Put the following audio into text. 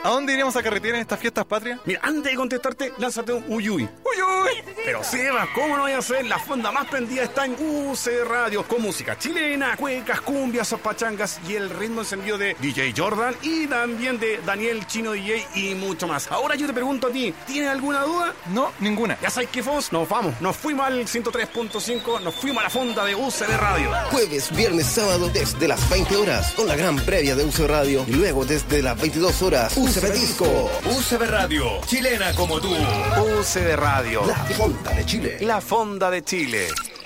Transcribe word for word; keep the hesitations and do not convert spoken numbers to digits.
¿A dónde iríamos a carretear en estas fiestas patrias? Mira, antes de contestarte, lánzate un uyuy. ¡Uyuy! Pero Seba, ¿cómo no voy a hacer? La fonda más prendida está en U C Radio, con música chilena, cuecas, cumbias, pachangas y el ritmo encendido de D J Jordan y también de Daniel Chino D J y mucho más. Ahora yo te pregunto a ti, ¿tienes alguna duda? No, ninguna. Ya sabes qué, Fos, nos vamos. Nos fuimos al ciento tres punto cinco, nos fuimos a la fonda de U C B Radio. Jueves, viernes, sábado desde las veinte horas con la gran previa de U C B Radio y luego desde las veintidós horas U C B Disco. U C B Radio, chilena como tú. U C B Radio, La fonda de Chile. la fonda de Chile.